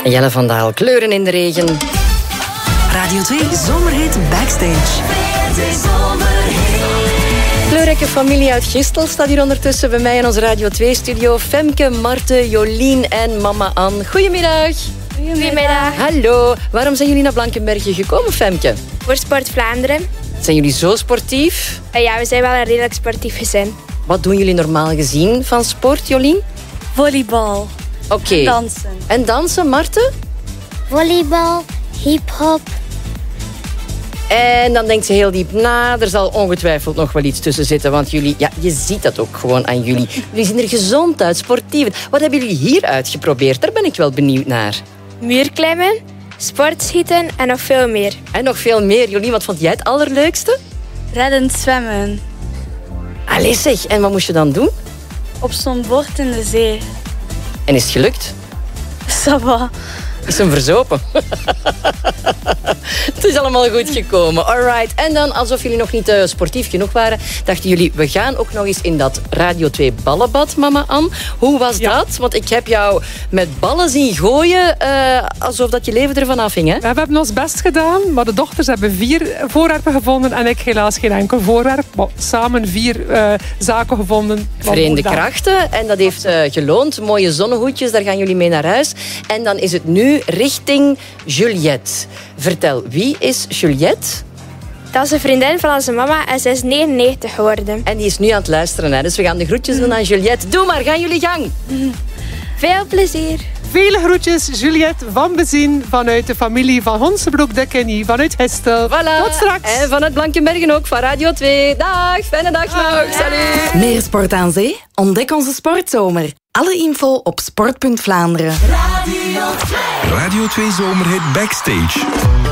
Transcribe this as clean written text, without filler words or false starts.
Jelle van Daal, kleuren in de regen. Radio 2 Zomerhit Backstage. Kleurrijke familie uit Gistel staat hier ondertussen bij mij in onze Radio 2-studio. Femke, Marten, Jolien en mama Anne. Goedemiddag. Goedemiddag. Hallo. Waarom zijn jullie naar Blankenberge gekomen, Femke? Voor Sport Vlaanderen. Zijn jullie zo sportief? Ja, we zijn wel een redelijk sportief gezin. Wat doen jullie normaal gezien van sport, Jolien? Volleybal. Oké. Dansen. En dansen, Marten? Volleybal, hip-hop. En dan denkt ze heel diep na. Er zal ongetwijfeld nog wel iets tussen zitten. Want jullie, ja, je ziet dat ook gewoon aan jullie. Jullie zien er gezond uit, sportief. Wat hebben jullie hier uitgeprobeerd? Daar ben ik wel benieuwd naar. Muurklimmen, sportschieten en nog veel meer. En nog veel meer. Jolien, wat vond jij het allerleukste? Reddend zwemmen. Allee zeg, en wat moest je dan doen? Op zo'n bord in de zee. En is het gelukt? Ça va. Is hem verzopen? Het is allemaal goed gekomen. Alright. En dan, alsof jullie nog niet sportief genoeg waren, dachten jullie, we gaan ook nog eens in dat Radio 2 ballenbad, mama Anne. Hoe was dat? Want ik heb jou met ballen zien gooien, alsof dat je leven ervan afhing, hè? We hebben ons best gedaan, maar de dochters hebben 4 voorwerpen gevonden en ik helaas geen enkel voorwerp. Maar samen 4 zaken gevonden. Verenigde krachten. En dat heeft geloond. Mooie zonnehoedjes, daar gaan jullie mee naar huis. En dan is het nu richting Juliette. Vertel, wie is Juliette? Dat is een vriendin van onze mama en ze is 99 geworden. En die is nu aan het luisteren, hè? Dus we gaan de groetjes doen aan Juliette. Doe maar, gaan jullie gang. Veel plezier. Vele groetjes, Juliette van Bezien, vanuit de familie van Honsebroek-de-Kenny, vanuit Gistel. Voilà. Tot straks. En vanuit Blankenbergen ook, van Radio 2. Dag, fijne dag nog. Salut. Meer sport aan zee? Ontdek onze sportzomer. Alle info op sport.Vlaanderen. Radio 2 Zomerhit Backstage.